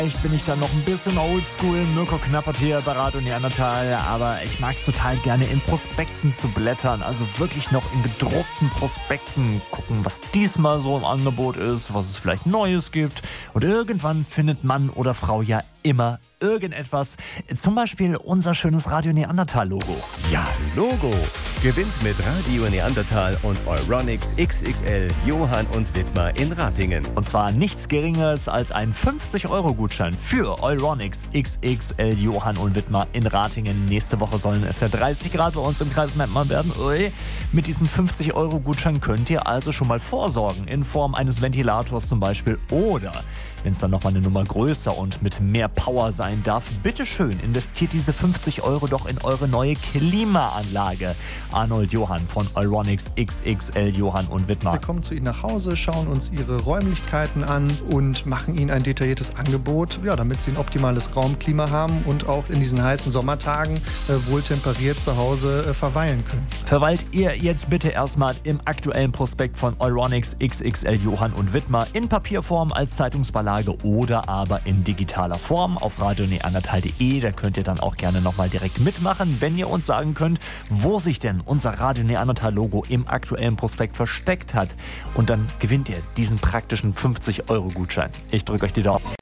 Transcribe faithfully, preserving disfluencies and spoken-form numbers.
Vielleicht bin ich dann noch ein bisschen oldschool, Mirko Knappert hier bei Radio Neandertal, aber ich mag es total gerne in Prospekten zu blättern, also wirklich noch in gedruckten Prospekten gucken, was diesmal so im Angebot ist, was es vielleicht Neues gibt und irgendwann findet Mann oder Frau ja immer irgendetwas, zum Beispiel unser schönes Radio Neandertal-Logo. Ja, Logo. Gewinnt mit Radio Neandertal und Euronics X X L Johann und Wittmer in Ratingen. Und zwar nichts Geringeres als ein fünfzig-Euro-Gutschein für Euronics X X L Johann und Wittmer in Ratingen. Nächste Woche sollen es ja dreißig Grad bei uns im Kreis Mettmann werden. Ui. Mit diesem fünfzig-Euro-Gutschein könnt ihr also schon mal vorsorgen, in Form eines Ventilators zum Beispiel. Oder, wenn es dann nochmal eine Nummer größer und mit mehr Power sein darf, bitteschön, investiert diese fünfzig Euro doch in eure neue Klimaanlage. Arnold Johann von Euronics X X L Johann und Wittmer. Wir kommen zu Ihnen nach Hause, schauen uns Ihre Räumlichkeiten an und machen Ihnen ein detailliertes Angebot, ja, damit Sie ein optimales Raumklima haben und auch in diesen heißen Sommertagen äh, wohltemperiert zu Hause äh, verweilen können. Verweilt ihr jetzt bitte erstmal im aktuellen Prospekt von Euronics X X L Johann und Wittmer in Papierform als Zeitungsbeilage oder aber in digitaler Form auf radio neandertal punkt de. Da könnt ihr dann auch gerne nochmal direkt mitmachen, wenn ihr uns sagen könnt, wo sich denn unser Radio Neandertal Logo im aktuellen Prospekt versteckt hat. Und dann gewinnt ihr diesen praktischen fünfzig-Euro-Gutschein. Ich drücke euch die Daumen.